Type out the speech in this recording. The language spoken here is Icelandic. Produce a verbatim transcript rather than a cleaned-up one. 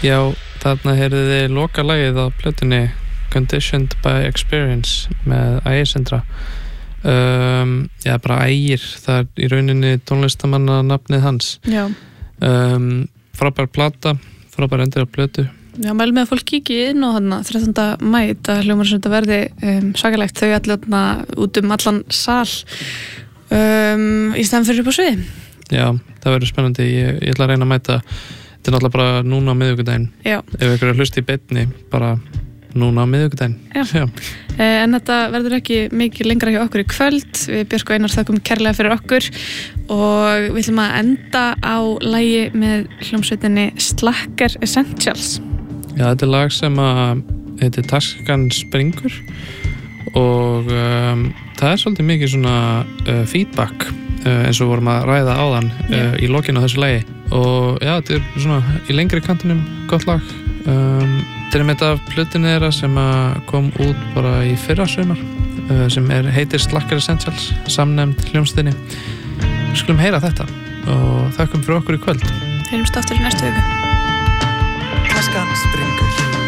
Já, þarna heyrðu þið loka lagið á plötunni Conditioned by Experience með Ægisindra. Um, já, bara Ægir, það er í rauninni tónlistamanna nafnið hans. Já. Um, frábær plata, frábær endur af plötu. Já, mælum með að fólk kíki inn á þarna þrettánda maí, það hljómar sem þetta verði um, sakalegt, þau allir þarna út um allan sal um, í stæðan fyrir upp á sviði. Já, það verður spennandi, ég, ég ætla að reyna að mæta, þetta er náttúrulega bara núna á miðvikudaginn. Já. Ef ykkur er hlust í beinni, bara núna á miðvikudaginn. Já. Já. En þetta verður ekki mikið lengra hjá okkur í kvöld. Við Björk og Einar þakkum kærlega fyrir okkur og við ætlum að enda á lagi með hljómsveitinni Slacker Essentials. Já, þetta er lag sem að heitir Taskan springur og um, það er svolítið mikið svona uh, feedback uh, eins og vorum að ræða áðan uh, í lokinu á þessu lagi og já, þetta er svona í lengri kantinum gott lag. Um, þetta er með af plötunni þeirra sem kom út bara í fyrra sumar uh, sem er, heitir Slacker Essentials, samnefnd hljómsveitinni. Við skulum heyra þetta og þakkum fyrir okkur í kvöld. Heyrumst aftur í næstu viku. Taskan springur.